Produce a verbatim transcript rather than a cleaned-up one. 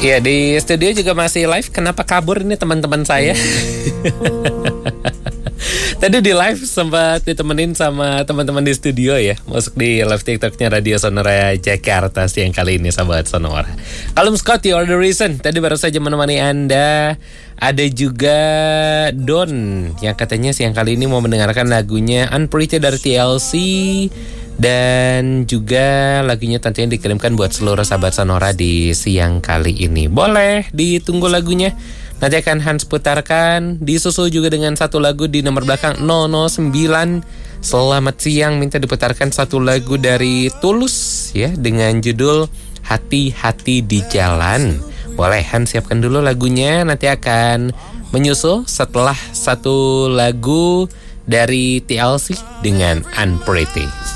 Ya, di studio juga masih live. Kenapa kabur ini teman-teman saya? Tadi di live sempat ditemenin sama teman-teman di studio ya. Masuk di live TikToknya Radio Sonora Jakarta siang kali ini, sahabat Sonora. Kalum Scott, You Are The Reason. Tadi baru saja menemani Anda. Ada juga Don yang katanya siang kali ini mau mendengarkan lagunya Unpretty dari T L C. Dan juga lagunya tentunya dikirimkan buat seluruh sahabat Sonora di siang kali ini. Boleh ditunggu lagunya, nanti akan Hans putarkan. Disusul juga dengan satu lagu di nomor belakang nol nol sembilan. Selamat siang, minta diputarkan satu lagu dari Tulus ya, dengan judul Hati-Hati di Jalan. Boleh Hans siapkan dulu lagunya, nanti akan menyusul setelah satu lagu dari T L C dengan Unpretty.